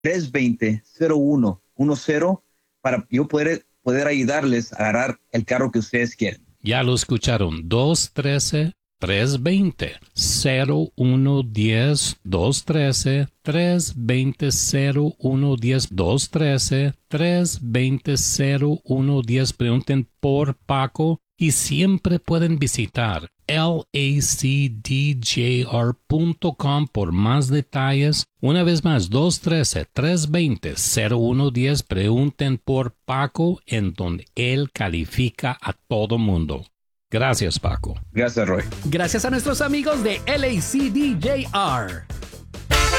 320-0110 para yo poder ayudarles a agarrar el carro que ustedes quieren. Ya lo escucharon, 213-320-0110, 213-320-0110, 213-320-0110. Pregunten por Paco y siempre pueden visitar lacdjr.com por más detalles. Una vez más, 213-320-0110. Pregunten por Paco, en donde él califica a todo mundo. Gracias, Paco. Gracias, Roy. Gracias a nuestros amigos de LACDJR.